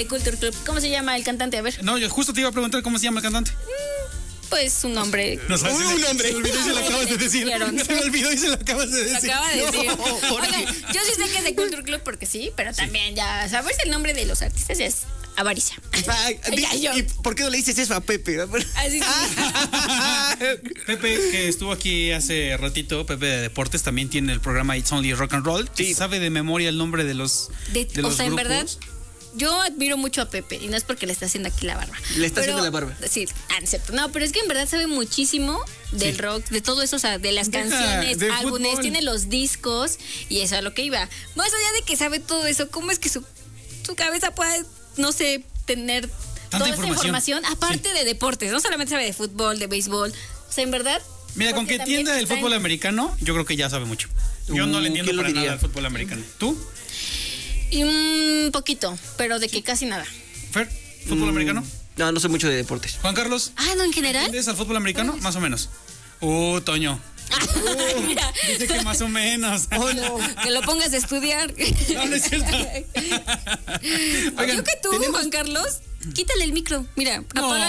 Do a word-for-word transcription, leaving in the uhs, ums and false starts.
de Culture Club. ¿Cómo se llama el cantante? A ver. No, yo justo te iba a preguntar cómo se llama el cantante. Pues un nombre. No sabes, Un, un hombre. Se me olvidó y se lo acabas de decir. Dijeron. Se me olvidó y se lo acabas de Lo decir. acaba de decir. No, ¿por Oigan, qué? yo sí sé que es de Culture Club porque sí, pero también ya saberse el nombre de los artistas ya es avaricia. Ay, Ya, yo. ¿Y por qué no le dices eso a Pepe? Así sí. Pepe, que estuvo aquí hace ratito, Pepe de Deportes, también tiene el programa It's Only Rock and Roll. Sí. Sabe de memoria el nombre de los, De- de o los sea, en grupos. verdad, yo admiro mucho a Pepe y no es porque le está haciendo aquí la barba. Le está Pero- haciendo la barba. Sí, ah, no es cierto. No, pero es que en verdad sabe muchísimo del Sí. rock, de todo eso, o sea, de las Deja, canciones, de álbumes, fútbol. tiene los discos y eso a lo que iba. Más allá de que sabe todo eso, ¿cómo es que su, su cabeza puede, no sé, tener toda esa información. información? Aparte de deportes, no solamente sabe de fútbol, de béisbol, o sea, en verdad. Mira, con porque que también entienda el está en- fútbol americano, yo creo que ya sabe mucho. Yo no Uh, le entiendo ¿quién lo para diría? nada al fútbol americano. ¿Tú, Y un poquito, pero de que casi nada. Fer? ¿Fútbol Mm, americano? No, no sé mucho de deportes. Juan Carlos, Ah, no, en general. ¿entiendes al fútbol americano? Más o menos. Uh, Toño. Mira. Dice que más o menos. Oh, no. Que lo pongas a estudiar. No, no es cierto. Yo que tú, tenemos- Juan Carlos, quítale el micro. Mira, No, apaga